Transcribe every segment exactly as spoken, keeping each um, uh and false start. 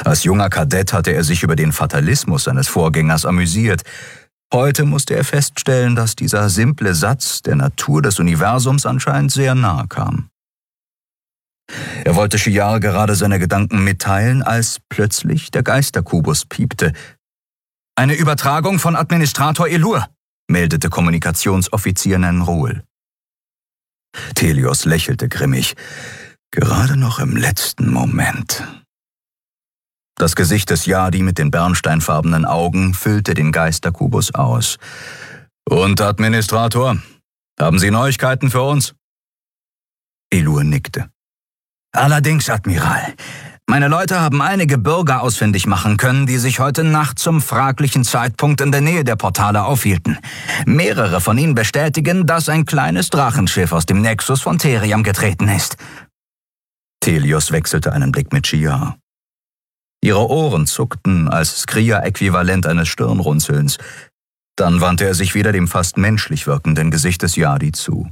Als junger Kadett hatte er sich über den Fatalismus seines Vorgängers amüsiert. Heute musste er feststellen, dass dieser simple Satz der Natur des Universums anscheinend sehr nahe kam. Er wollte Shi'ar gerade seine Gedanken mitteilen, als plötzlich der Geisterkubus piepte. »Eine Übertragung von Administrator Elur«, meldete Kommunikationsoffizier Nenrul. Telios lächelte grimmig. Gerade noch im letzten Moment. Das Gesicht des Yadi mit den bernsteinfarbenen Augen füllte den Geisterkubus aus. »Und, Administrator, haben Sie Neuigkeiten für uns?« Elur nickte. »Allerdings, Admiral. Meine Leute haben einige Bürger ausfindig machen können, die sich heute Nacht zum fraglichen Zeitpunkt in der Nähe der Portale aufhielten. Mehrere von ihnen bestätigen, dass ein kleines Drachenschiff aus dem Nexus von Theriam getreten ist.« Telios wechselte einen Blick mit Shi'ar. Ihre Ohren zuckten als Skria-Äquivalent eines Stirnrunzelns. Dann wandte er sich wieder dem fast menschlich wirkenden Gesicht des Yadi zu.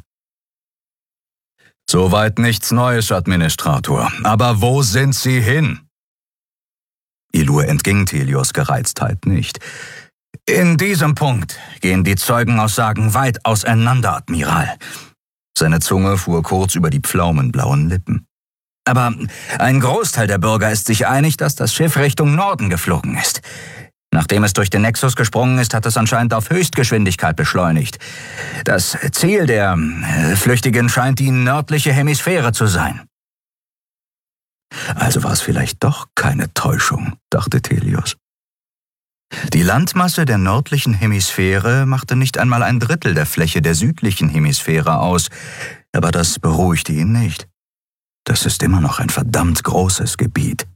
»Soweit nichts Neues, Administrator. Aber wo sind Sie hin?« Elur entging Telios Gereiztheit nicht. »In diesem Punkt gehen die Zeugenaussagen weit auseinander, Admiral.« Seine Zunge fuhr kurz über die pflaumenblauen Lippen. »Aber ein Großteil der Bürger ist sich einig, dass das Schiff Richtung Norden geflogen ist. Nachdem es durch den Nexus gesprungen ist, hat es anscheinend auf Höchstgeschwindigkeit beschleunigt. Das Ziel der Flüchtigen scheint die nördliche Hemisphäre zu sein.« Also war es vielleicht doch keine Täuschung, dachte Telios. Die Landmasse der nördlichen Hemisphäre machte nicht einmal ein Drittel der Fläche der südlichen Hemisphäre aus, aber das beruhigte ihn nicht. Das ist immer noch ein verdammt großes Gebiet.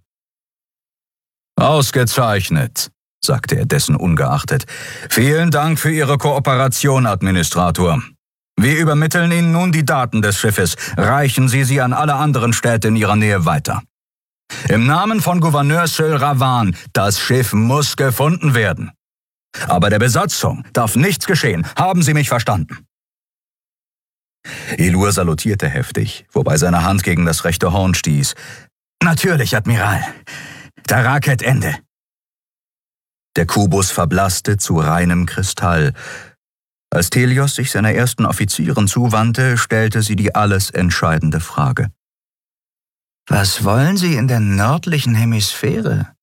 »Ausgezeichnet«, sagte er dessen ungeachtet. »Vielen Dank für Ihre Kooperation, Administrator. Wir übermitteln Ihnen nun die Daten des Schiffes. Reichen Sie sie an alle anderen Städte in Ihrer Nähe weiter. Im Namen von Gouverneur Syl Ravan, das Schiff muss gefunden werden. Aber der Besatzung darf nichts geschehen. Haben Sie mich verstanden?« Elur salutierte heftig, wobei seine Hand gegen das rechte Horn stieß. »Natürlich, Admiral. Taraket Ende.« Der Kubus verblasste zu reinem Kristall. Als Telios sich seiner ersten Offizierin zuwandte, stellte sie die alles entscheidende Frage. »Was wollen Sie in der nördlichen Hemisphäre?«